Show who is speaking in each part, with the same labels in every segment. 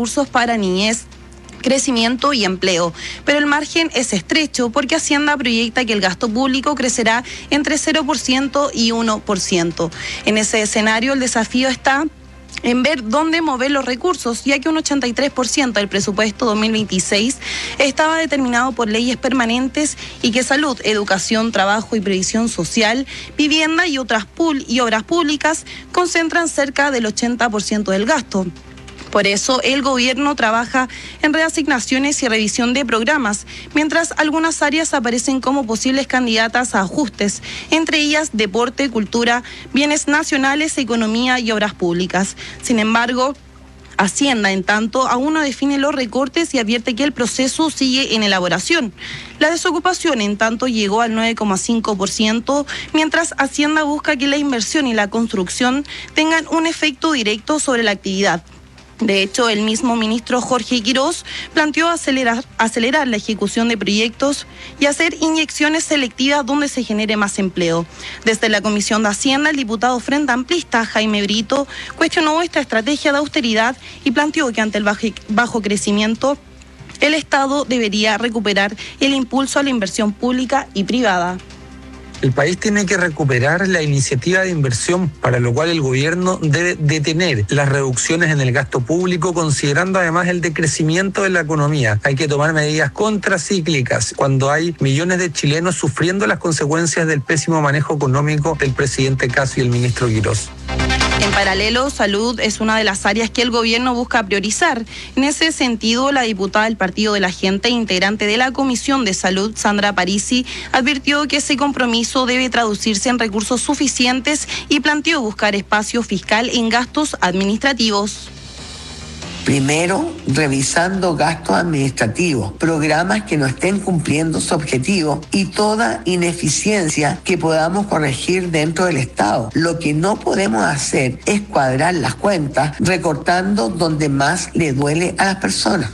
Speaker 1: recursos para niñez, crecimiento y empleo, pero el margen es estrecho porque Hacienda proyecta que el gasto público crecerá entre 0% y 1%. En ese escenario, el desafío está en ver dónde mover los recursos, ya que un 83% del presupuesto 2026 estaba determinado por leyes permanentes y que salud, educación, trabajo y previsión social, vivienda y obras públicas concentran cerca del 80% del gasto. Por eso, el gobierno trabaja en reasignaciones y revisión de programas, mientras algunas áreas aparecen como posibles candidatas a ajustes, entre ellas deporte, cultura, bienes nacionales, economía y obras públicas. Sin embargo, Hacienda, en tanto, aún no define los recortes y advierte que el proceso sigue en elaboración. La desocupación, en tanto, llegó al 9,5%, mientras Hacienda busca que la inversión y la construcción tengan un efecto directo sobre la actividad. De hecho, el mismo ministro Jorge Quirós planteó acelerar la ejecución de proyectos y hacer inyecciones selectivas donde se genere más empleo. Desde la Comisión de Hacienda, el diputado Frente Amplista Jaime Brito cuestionó esta estrategia de austeridad y planteó que ante el bajo crecimiento, el Estado debería recuperar el impulso a la inversión pública y privada.
Speaker 2: El país tiene que recuperar la iniciativa de inversión, para lo cual el gobierno debe detener las reducciones en el gasto público, considerando además el decrecimiento de la economía. Hay que tomar medidas contracíclicas cuando hay millones de chilenos sufriendo las consecuencias del pésimo manejo económico del presidente Kast y el ministro Quirós.
Speaker 1: En paralelo, salud es una de las áreas que el gobierno busca priorizar. En ese sentido, la diputada del Partido de la Gente, integrante de la Comisión de Salud, Sandra Parisi, advirtió que ese compromiso debe traducirse en recursos suficientes y planteó buscar espacio fiscal en gastos administrativos.
Speaker 3: Primero, revisando gastos administrativos, programas que no estén cumpliendo su objetivo y toda ineficiencia que podamos corregir dentro del Estado. Lo que no podemos hacer es cuadrar las cuentas recortando donde más le duele a las personas.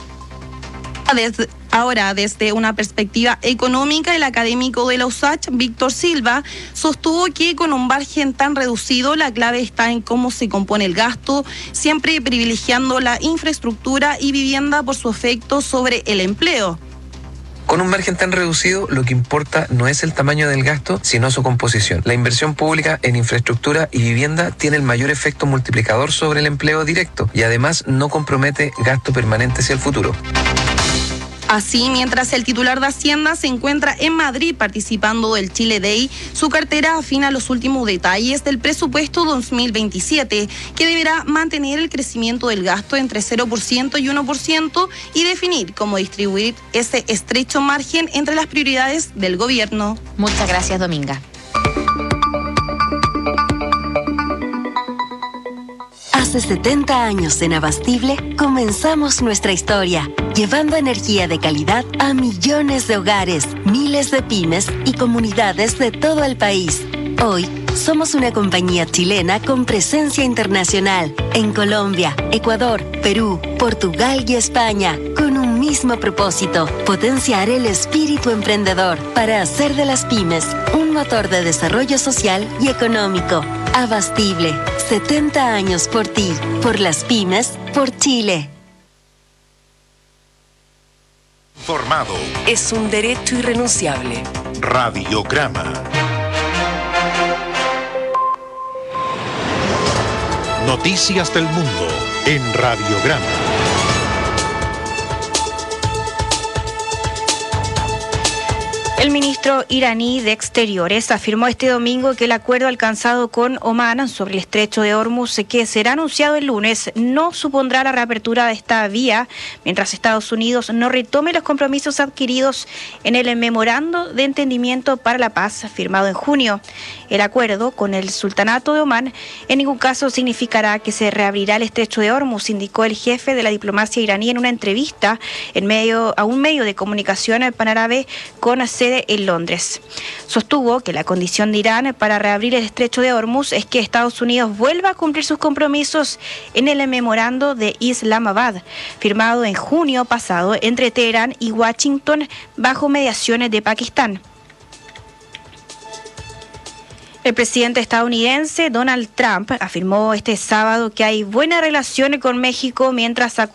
Speaker 1: Ahora, desde una perspectiva económica, el académico de la USACH, Víctor Silva, sostuvo que con un margen tan reducido la clave está en cómo se compone el gasto, siempre privilegiando la infraestructura y vivienda por su efecto sobre el empleo.
Speaker 4: Con un margen tan reducido, lo que importa no es el tamaño del gasto, sino su composición. La inversión pública en infraestructura y vivienda tiene el mayor efecto multiplicador sobre el empleo directo y además no compromete gasto permanente hacia el futuro.
Speaker 1: Así, mientras el titular de Hacienda se encuentra en Madrid participando del Chile Day, su cartera afina los últimos detalles del presupuesto 2027, que deberá mantener el crecimiento del gasto entre 0% y 1% y definir cómo distribuir ese estrecho margen entre las prioridades del gobierno.
Speaker 5: Muchas gracias, Dominga.
Speaker 6: Hace 70 años en Abastible comenzamos nuestra historia, llevando energía de calidad a millones de hogares, miles de pymes y comunidades de todo el país. Hoy somos una compañía chilena con presencia internacional en Colombia, Ecuador, Perú, Portugal y España, con un mismo propósito: potenciar el espíritu emprendedor para hacer de las pymes un motor de desarrollo social y económico. Abastible, 70 años por ti, por las pymes, por Chile.
Speaker 7: Informado.
Speaker 8: Es un derecho irrenunciable.
Speaker 7: Radiograma. Noticias del mundo en Radiograma.
Speaker 9: El ministro iraní de Exteriores afirmó este domingo que el acuerdo alcanzado con Omán sobre el estrecho de Hormuz, que será anunciado el lunes, no supondrá la reapertura de esta vía, mientras Estados Unidos no retome los compromisos adquiridos en el memorando de entendimiento para la paz firmado en junio. El acuerdo con el Sultanato de Omán en ningún caso significará que se reabrirá el estrecho de Hormuz, indicó el jefe de la diplomacia iraní en una entrevista a un medio de comunicación panárabe con sede en Londres. Sostuvo que la condición de Irán para reabrir el estrecho de Hormuz es que Estados Unidos vuelva a cumplir sus compromisos en el memorando de Islamabad, firmado en junio pasado entre Teherán y Washington bajo mediaciones de Pakistán. El presidente estadounidense Donald Trump afirmó este sábado que hay buena relación con México mientras